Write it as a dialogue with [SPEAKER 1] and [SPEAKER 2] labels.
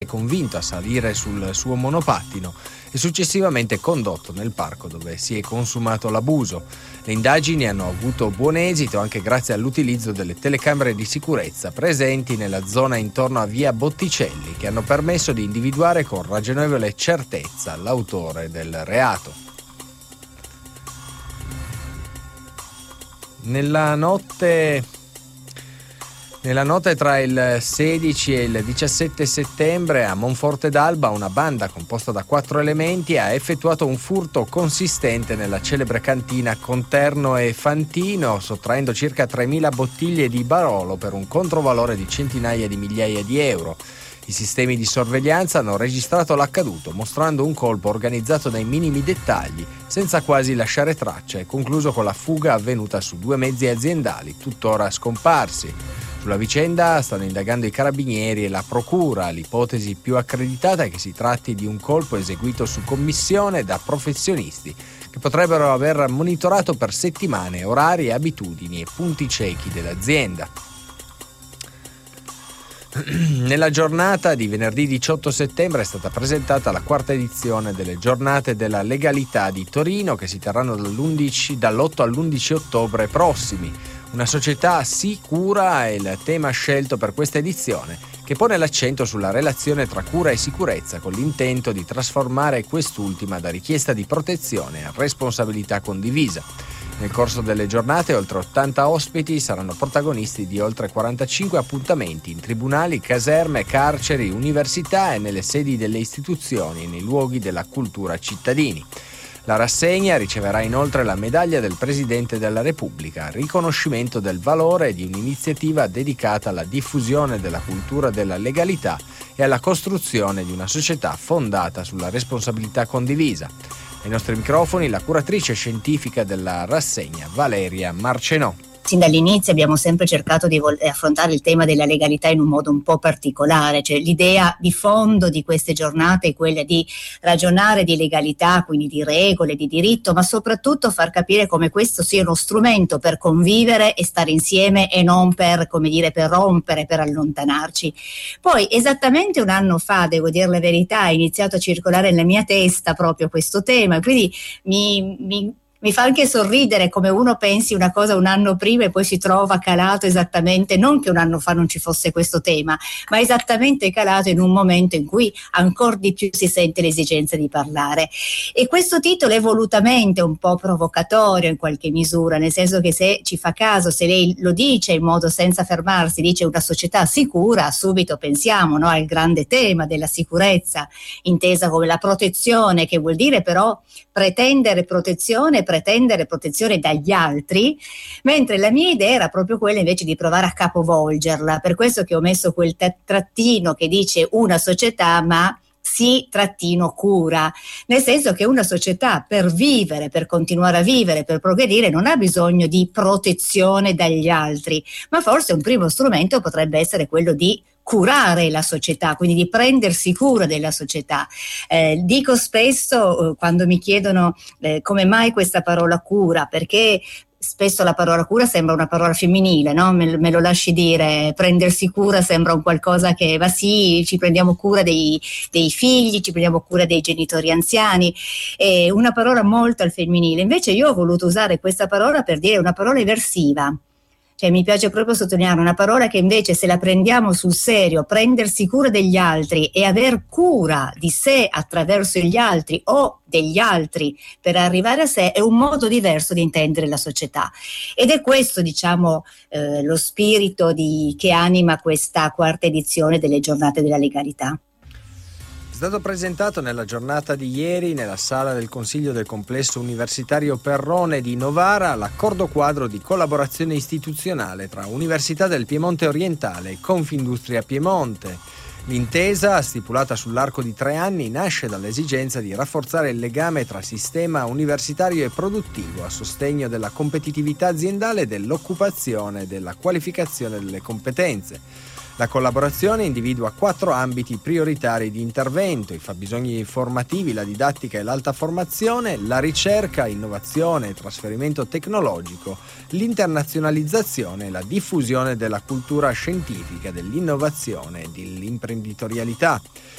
[SPEAKER 1] convinto a salire sul suo monopattino e successivamente condotto nel parco dove si è consumato l'abuso. Le indagini hanno avuto buon esito anche grazie all'utilizzo delle telecamere di sicurezza presenti nella zona intorno a via Botticelli, che hanno permesso di individuare con ragionevole certezza l'autore del reato. Nella notte tra il 16 e il 17 settembre a Monforte d'Alba una banda composta da 4 elementi ha effettuato un furto consistente nella celebre cantina Conterno e Fantino, sottraendo circa 3.000 bottiglie di Barolo per un controvalore di centinaia di migliaia di euro. I sistemi di sorveglianza hanno registrato l'accaduto, mostrando un colpo organizzato nei minimi dettagli, senza quasi lasciare traccia, e concluso con la fuga avvenuta su 2 mezzi aziendali, tuttora scomparsi. Sulla vicenda stanno indagando i carabinieri e la procura. L'ipotesi più accreditata è che si tratti di un colpo eseguito su commissione da professionisti che potrebbero aver monitorato per settimane orari, abitudini e punti ciechi dell'azienda. Nella giornata di venerdì 18 settembre è stata presentata la 4ª edizione delle Giornate della Legalità di Torino, che si terranno dall'8 all'11 ottobre prossimi. Una società sicura è il tema scelto per questa edizione, che pone l'accento sulla relazione tra cura e sicurezza, con l'intento di trasformare quest'ultima da richiesta di protezione a responsabilità condivisa. Nel corso delle giornate oltre 80 ospiti saranno protagonisti di oltre 45 appuntamenti in tribunali, caserme, carceri, università e nelle sedi delle istituzioni e nei luoghi della cultura cittadini. La rassegna riceverà inoltre la medaglia del Presidente della Repubblica, riconoscimento del valore di un'iniziativa dedicata alla diffusione della cultura della legalità e alla costruzione di una società fondata sulla responsabilità condivisa. Ai nostri microfoni la curatrice scientifica della rassegna, Valeria Marcenò.
[SPEAKER 2] Sin dall'inizio abbiamo sempre cercato di affrontare il tema della legalità in un modo un po' particolare, cioè l'idea di fondo di queste giornate è quella di ragionare di legalità, quindi di regole, di diritto, ma soprattutto far capire come questo sia uno strumento per convivere e stare insieme e non per, come dire, per rompere, per allontanarci. Poi esattamente un anno fa, devo dire la verità, è iniziato a circolare nella mia testa proprio questo tema e quindi mi fa anche sorridere come uno pensi una cosa un anno prima e poi si trova calato esattamente, non che un anno fa non ci fosse questo tema, ma esattamente calato in un momento in cui ancora di più si sente l'esigenza di parlare. E questo titolo è volutamente un po' provocatorio in qualche misura, nel senso che se ci fa caso, se lei lo dice in modo senza fermarsi, dice una società sicura, subito pensiamo, no, al grande tema della sicurezza, intesa come la protezione, che vuol dire però pretendere protezione dagli altri, mentre la mia idea era proprio quella invece di provare a capovolgerla, per questo che ho messo quel trattino che dice una società, ma trattino cura, nel senso che una società per vivere, per continuare a vivere, per progredire non ha bisogno di protezione dagli altri, ma forse un primo strumento potrebbe essere quello di curare la società, quindi di prendersi cura della società. Dico spesso quando mi chiedono come mai questa parola cura, perché spesso la parola cura sembra una parola femminile, no? Me lo lasci dire, prendersi cura sembra un qualcosa che va sì, ci prendiamo cura dei figli, ci prendiamo cura dei genitori anziani, è una parola molto al femminile. Invece io ho voluto usare questa parola per dire una parola eversiva. Cioè mi piace proprio sottolineare una parola che invece, se la prendiamo sul serio, prendersi cura degli altri e aver cura di sé attraverso gli altri o degli altri per arrivare a sé, è un modo diverso di intendere la società. Ed è questo, diciamo, lo spirito che anima questa 4ª edizione delle Giornate della Legalità.
[SPEAKER 1] È stato presentato nella giornata di ieri nella sala del Consiglio del Complesso Universitario Perrone di Novara l'accordo quadro di collaborazione istituzionale tra Università del Piemonte Orientale e Confindustria Piemonte. L'intesa, stipulata sull'arco di 3 anni, nasce dall'esigenza di rafforzare il legame tra sistema universitario e produttivo a sostegno della competitività aziendale, dell'occupazione e della qualificazione delle competenze. La collaborazione individua 4 ambiti prioritari di intervento: i fabbisogni formativi, la didattica e l'alta formazione, la ricerca, innovazione e trasferimento tecnologico, l'internazionalizzazione e la diffusione della cultura scientifica, dell'innovazione e dell'imprenditorialità.